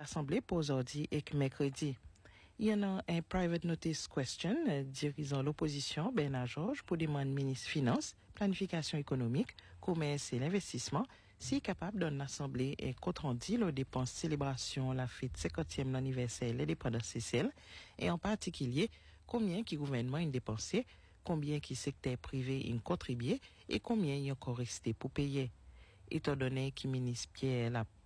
L'Assemblée pose aujourd'hui et mercredi. Il y en a un private notice question dirigeant l'opposition, Bernard Georges, pour demander ministre Finances, planification économique, commerce et l'investissement, si capable d'une assemblée et compte rendu les dépenses célébration la fête 50e anniversaire de l'indépendance CCL, et en particulier, combien qui gouvernement a dépensé, combien qui secteur privé a contribué et combien il a encore resté pour payer. Étant donné que ministre Pierre